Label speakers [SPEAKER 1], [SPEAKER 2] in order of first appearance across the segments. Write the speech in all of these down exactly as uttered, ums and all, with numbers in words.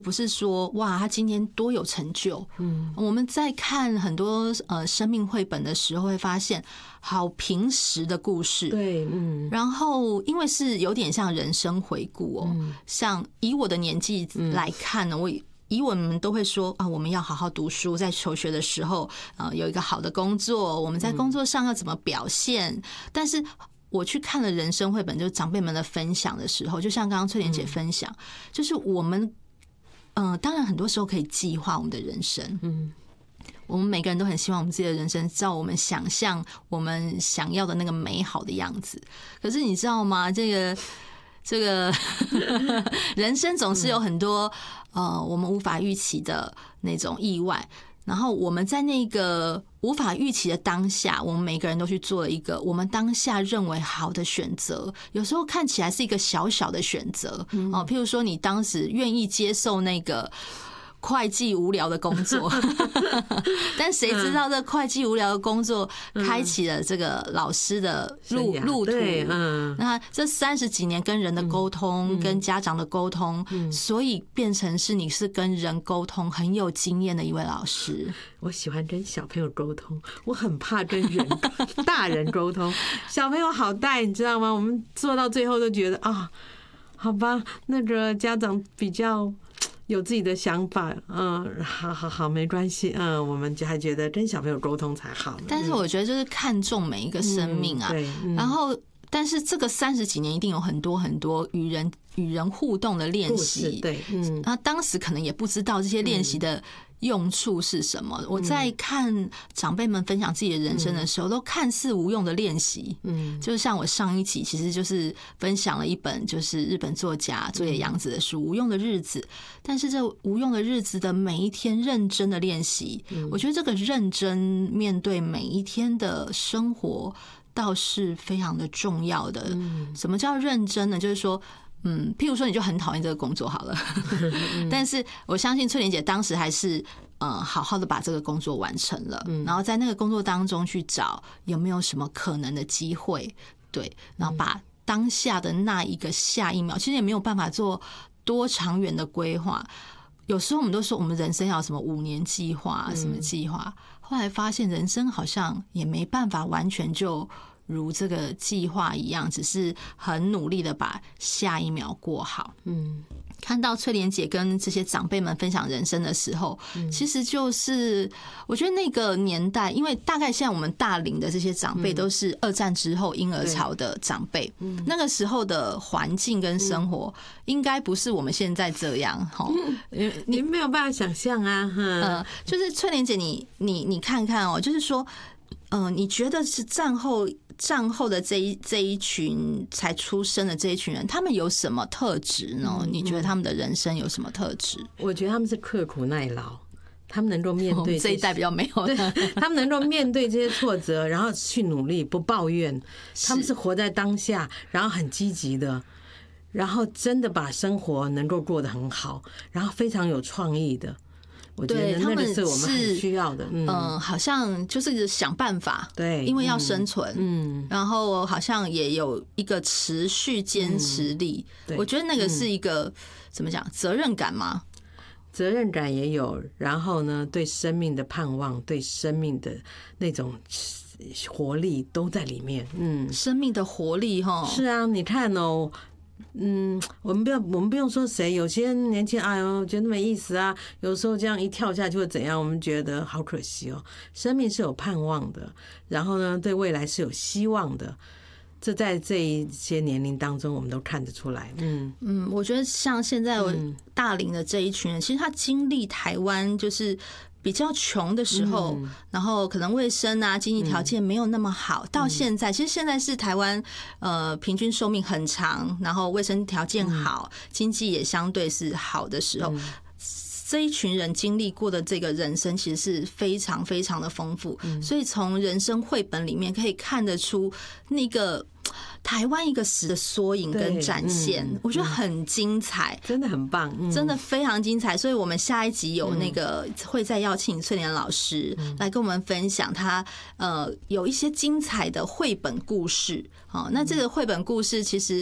[SPEAKER 1] 不是说哇他今天多有成就，嗯，我们在看很多呃生命绘本的时候会发现好平实的故事，
[SPEAKER 2] 对，嗯，
[SPEAKER 1] 然后因为是有点像人生回顾哦，嗯、像以我的年纪来看呢，我以我们都会说啊，我们要好好读书，在求学的时候呃有一个好的工作，我们在工作上要怎么表现，嗯、但是。我去看了人生绘本，就是长辈们的分享的时候，就像刚刚翠莲姐分享，嗯、就是我们，嗯、呃，当然很多时候可以计划我们的人生，嗯，我们每个人都很希望我们自己的人生照我们想象我们想要的那个美好的样子。可是你知道吗？这个这个人生总是有很多呃我们无法预期的那种意外。然后我们在那个无法预期的当下，我们每个人都去做了一个我们当下认为好的选择，有时候看起来是一个小小的选择哦，譬如说你当时愿意接受那个会计无聊的工作，但谁知道这会计无聊的工作开启了这个老师的路路途。嗯，那这三十几年跟人的沟通，跟家长的沟通，所以变成是你是跟人沟通很有经验的一位老师。
[SPEAKER 2] 我喜欢跟小朋友沟通，我很怕跟人大人沟通。小朋友好带，你知道吗？我们做到最后都觉得啊，好吧，那个家长比较。有自己的想法，嗯，好好好，没关系，嗯，我们还觉得跟小朋友沟通才好。
[SPEAKER 1] 但是我觉得就是看重每一个生命啊，
[SPEAKER 2] 对，
[SPEAKER 1] 然后，但是这个三十几年一定有很多很多与人与人互动的练习，
[SPEAKER 2] 对，嗯，
[SPEAKER 1] 那当时可能也不知道这些练习的用处是什么。我在看长辈们分享自己的人生的时候，都看似无用的练习。嗯，就像我上一集其实就是分享了一本就是日本作家佐野洋子的书《无用的日子》，但是这无用的日子的每一天认真的练习，我觉得这个认真面对每一天的生活倒是非常的重要的。什么叫认真呢？就是说。嗯，譬如说你就很讨厌这个工作好了，但是我相信翠莲姐当时还是呃好好的把这个工作完成了，然后在那个工作当中去找有没有什么可能的机会，对，然后把当下的那一个下一秒，其实也没有办法做多长远的规划。有时候我们都说我们人生要什么五年计划，什么计划，后来发现人生好像也没办法完全就。如这个计划一样，只是很努力的把下一秒过好。嗯，看到翠莲姐跟这些长辈们分享人生的时候，其实就是我觉得那个年代，因为大概现在我们大龄的这些长辈都是二战之后婴儿潮的长辈，那个时候的环境跟生活应该不是我们现在这样。
[SPEAKER 2] 嗯，你没有办法想象啊。
[SPEAKER 1] 呃，就是翠莲姐你，你你你看看哦，就是说，嗯、呃，你觉得是战后？战后的这一这一群才出生的这一群人，他们有什么特质呢？你觉得他们的人生有什么特质？
[SPEAKER 2] 我觉得他们是刻苦耐劳，他们能够面对 这,
[SPEAKER 1] 这一代比较没有，
[SPEAKER 2] 对，他们能够面对这些挫折，然后去努力，不抱怨。他们是活在当下，然后很积极的，然后真的把生活能够过得很好，然后非常有创意的。我觉得那个是我们很需要的，
[SPEAKER 1] 嗯、呃，好像就是想办法，
[SPEAKER 2] 对，
[SPEAKER 1] 因为要生存，嗯，然后好像也有一个持续坚持力，嗯、我觉得那个是一个、嗯、怎么讲，责任感吗？
[SPEAKER 2] 责任感也有，然后呢，对生命的盼望，对生命的那种活力都在里面，嗯，
[SPEAKER 1] 生命的活力哈，
[SPEAKER 2] 是啊，你看哦。嗯，我们不要，我们不用说谁，有些年轻，哎呦，觉得没意思啊。有时候这样一跳下去会怎样？我们觉得好可惜哦。生命是有盼望的，然后呢，对未来是有希望的。这在这一些年龄当中，我们都看得出来。嗯
[SPEAKER 1] 嗯，我觉得像现在大龄的这一群人，其实他经历台湾就是比较穷的时候，嗯、然后可能卫生啊、经济条件没有那么好，嗯、到现在，其实现在是台湾呃平均寿命很长，然后卫生条件好，嗯、经济也相对是好的时候。嗯，这一群人经历过的这个人生其实是非常非常的丰富，嗯、所以从人生绘本里面可以看得出那个台湾一个时的缩影跟展现，嗯、我觉得很精彩，
[SPEAKER 2] 真的很棒，嗯、
[SPEAKER 1] 真的非常精彩。所以我们下一集有那个会再邀请翠莲老师来跟我们分享他呃有一些精彩的绘本故事。好，那这个绘本故事其实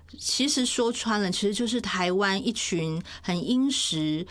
[SPEAKER 1] 其实说穿了，其实就是台湾一群很殷实